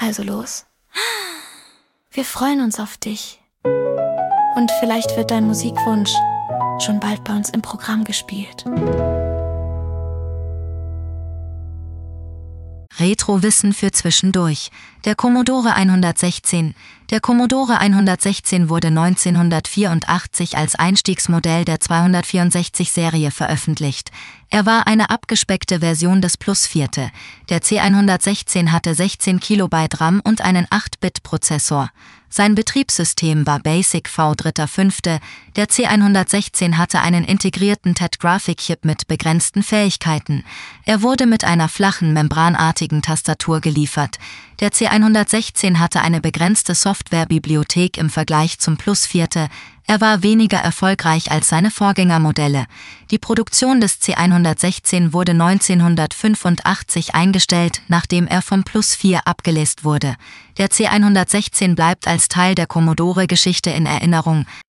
also los. Wir freuen uns auf dich. Und vielleicht wird dein Musikwunsch schon bald bei uns im Programm gespielt. Retrowissen für zwischendurch. Der Commodore 116. Der Commodore 116 wurde 1984 als Einstiegsmodell der 264-Serie veröffentlicht. Er war eine abgespeckte Version des Plus/4. Der C116 hatte 16 Kilobyte RAM und einen 8-Bit-Prozessor. Sein Betriebssystem war BASIC V3.5. Der C116 hatte einen integrierten TED-Graphic-Chip mit begrenzten Fähigkeiten. Er wurde mit einer flachen, membranartigen Tastatur geliefert. Der C116 hatte eine begrenzte Softwarebibliothek im Vergleich zum Plus/4. Er war weniger erfolgreich als seine Vorgängermodelle. Die Produktion des C116 wurde 1985 eingestellt, nachdem er vom Plus/4 abgelöst wurde. Der C116 bleibt als Teil der Commodore-Geschichte in Erinnerung.